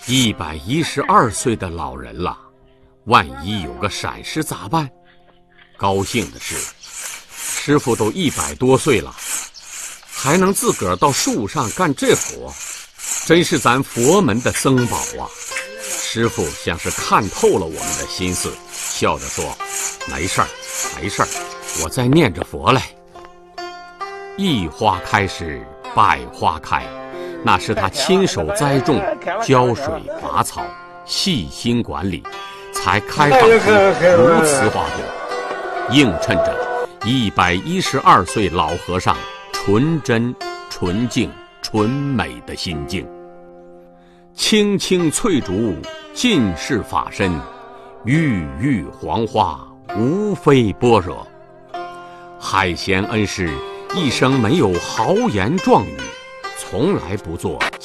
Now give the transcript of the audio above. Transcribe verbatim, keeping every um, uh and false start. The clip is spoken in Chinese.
一百一十二岁的老人了，万一有个闪失咋办？高兴的是，师傅都一百多岁了，还能自个儿到树上干这活，真是咱佛门的僧宝啊！师傅像是看透了我们的心思，笑着说：“没事儿，没事儿，我在念着佛嘞。”一花开时，百花开，那是他亲手栽种、浇水、拔草、细心管理，才开放出如此花朵，映衬着一百一十二岁老和尚纯真、纯净、纯美的心境。青青翠竹尽是法身，郁郁黄花无非般若。海贤恩师一生没有豪言壮语，从来不做